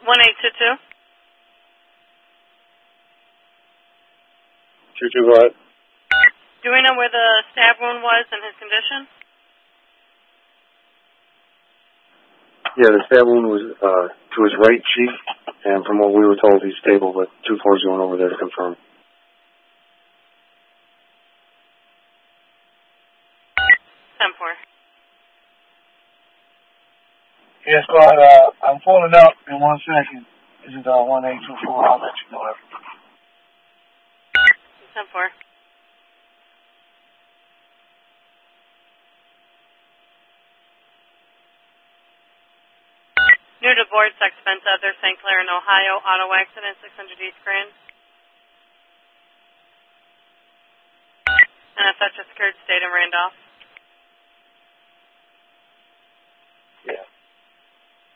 1822. 22, go ahead. Do we know where the stab wound was and his condition? Yeah, the stab wound was to his right cheek, and from what we were told, he's stable, but 2-4's going over there to confirm. 10-4. Yes, God, I'm pulling up in 1 second. This is 1824. I'll let you know everything. 10-4. New to board, Sex Fence Other, St. Clair in Ohio, auto accident, 600 East Grand. And if that just occurred, state in Randolph.